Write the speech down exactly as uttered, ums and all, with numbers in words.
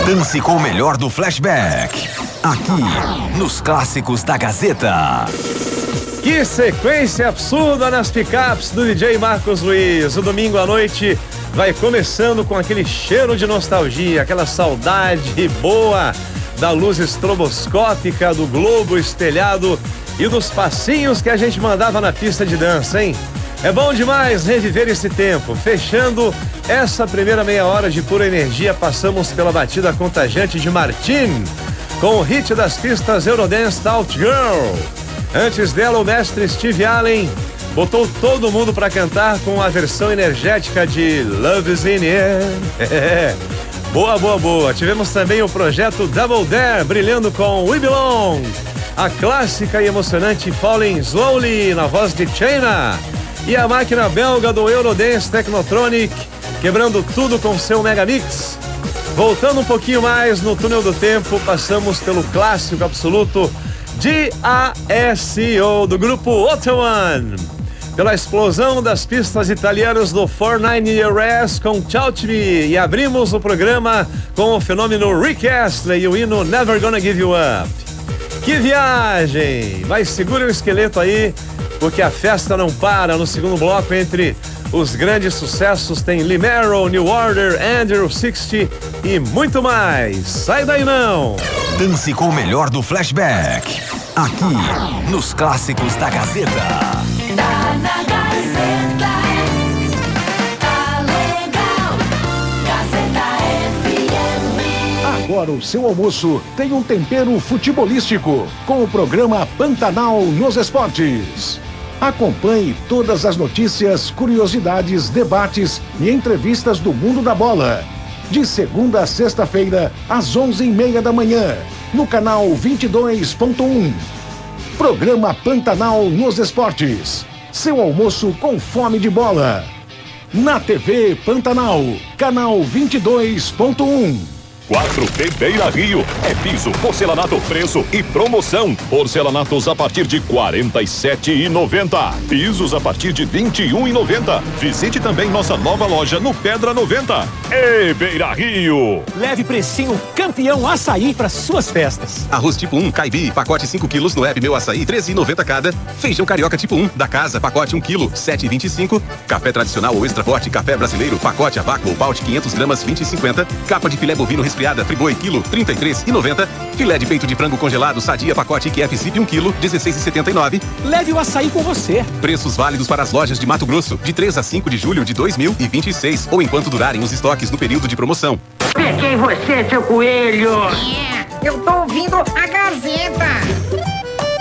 Dance com o melhor do flashback. Aqui, nos Clássicos da Gazeta. Que sequência absurda nas picapes do D J Marcos Luiz. O domingo à noite vai começando com aquele cheiro de nostalgia, aquela saudade boa da luz estroboscópica, do globo espelhado e dos passinhos que a gente mandava na pista de dança, hein? É bom demais reviver esse tempo. Fechando essa primeira meia hora de pura energia, passamos pela batida contagiante de Martin, com o hit das pistas Eurodance Tout Girl. Antes dela, o mestre Steve Allen botou todo mundo pra cantar com a versão energética de Love is in the Air. É. Boa, boa, boa. Tivemos também o projeto Double Dare, brilhando com We Belong. A clássica e emocionante Falling Slowly, na voz de China. E a máquina belga do Eurodance Technotronic, quebrando tudo com seu Megamix. Voltando um pouquinho mais no túnel do tempo, passamos pelo clássico absoluto D A S O do grupo Ottoman, pela explosão das pistas italianas do quatro nove Year S com Shout Me, e abrimos o programa com o fenômeno Rick Astley e o hino Never Gonna Give You Up. Que viagem! Mas segura o esqueleto aí, porque a festa não para. No segundo bloco, entre os grandes sucessos, tem Lee Merrill, New Order, Andrew sessenta e muito mais. Sai daí não! Dance com o melhor do flashback. Aqui, nos Clássicos da Gazeta. Tá na Gazeta. Tá legal. Gazeta F M. Agora o seu almoço tem um tempero futebolístico com o programa Pantanal nos Esportes. Acompanhe todas as notícias, curiosidades, debates e entrevistas do mundo da bola. De segunda a sexta-feira, às onze e meia da manhã, no canal vinte e dois ponto um. Programa Pantanal nos Esportes. Seu almoço com fome de bola. Na T V Pantanal, canal vinte e dois ponto um. quatro T Beira Rio. É piso, porcelanato, preço e promoção. Porcelanatos a partir de quarenta e sete reais e noventa centavos. Pisos a partir de vinte e um reais e noventa centavos. Visite também nossa nova loja no Pedra noventa. Ei, Beira Rio! Leve precinho campeão açaí para suas festas. Arroz tipo um, Caibi, pacote cinco quilos no app Meu Açaí, treze reais e noventa centavos cada. Feijão carioca tipo um, da casa, pacote um quilo, sete reais e vinte e cinco centavos. Café tradicional ou extra forte, café brasileiro, pacote a vácuo ou balde quinhentas gramas, vinte e cinquenta centavos. Capa de filé bovino resfriada, Friboi, quilo, trinta e três reais e noventa centavos. Filé de peito de frango congelado, Sadia, pacote I Q F Zip um quilo, dezesseis reais e setenta e nove centavos. Leve o açaí com você. Preços válidos para as lojas de Mato Grosso, de três a cinco de julho de dois mil e vinte e seis, ou enquanto durarem os estoques no período de promoção. Peguei você, seu coelho! Eu tô ouvindo a Gazeta.